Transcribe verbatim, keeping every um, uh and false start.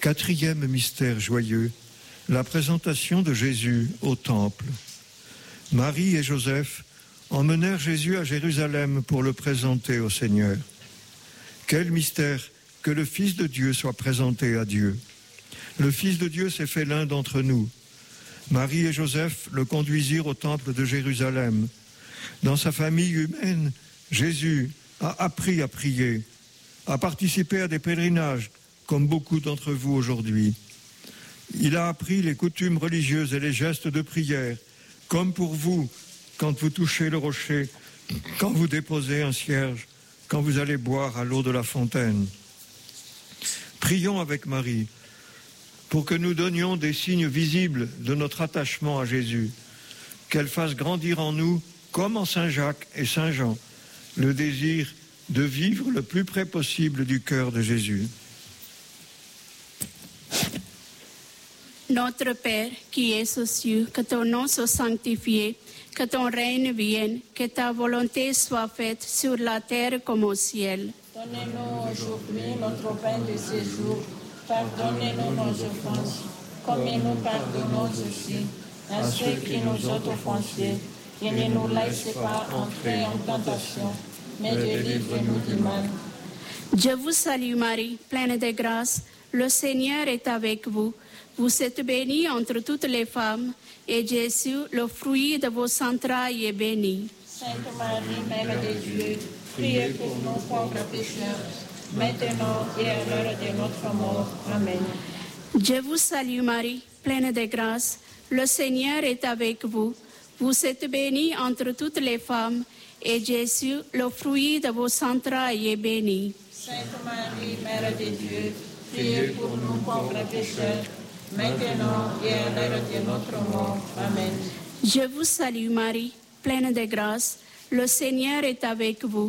Quatrième mystère joyeux, la présentation de Jésus au temple. Marie et Joseph emmenèrent Jésus à Jérusalem pour le présenter au Seigneur. Quel mystère que le Fils de Dieu soit présenté à Dieu. Le Fils de Dieu s'est fait l'un d'entre nous. Marie et Joseph le conduisirent au temple de Jérusalem. Dans sa famille humaine, Jésus a appris à prier, a participé à des pèlerinages, comme beaucoup d'entre vous aujourd'hui. Il a appris les coutumes religieuses et les gestes de prière, comme pour vous, quand vous touchez le rocher, quand vous déposez un cierge, quand vous allez boire à l'eau de la fontaine. Prions avec Marie pour que nous donnions des signes visibles de notre attachement à Jésus, qu'elle fasse grandir en nous, comme en Saint Jacques et Saint Jean, le désir de vivre le plus près possible du cœur de Jésus. Notre Père qui es aux cieux, que ton nom soit sanctifié, que ton règne vienne, que ta volonté soit faite sur la terre comme au ciel. Donnez-nous aujourd'hui notre pain de ce jour. Pardonnez-nous nos offenses, comme nous pardonnons aussi à ceux qui nous ont offensés. Et ne nous laisse pas entrer en tentation, mais délivre-nous du mal. Je vous salue Marie, pleine de grâce, le Seigneur est avec vous. Vous êtes bénie entre toutes les femmes, et Jésus, le fruit de vos entrailles, est béni. Sainte Marie, Mère de Dieu, priez pour nous pauvres pécheurs, maintenant et à l'heure de notre mort. Amen. Je vous salue Marie, pleine de grâce, le Seigneur est avec vous. Vous êtes bénie entre toutes les femmes, et Jésus, le fruit de vos entrailles, est béni. Sainte Marie, Mère de Dieu, priez pour nous pauvres pécheurs, maintenant et à l'heure de notre mort. Amen. Je vous salue Marie, pleine de grâce, le Seigneur est avec vous.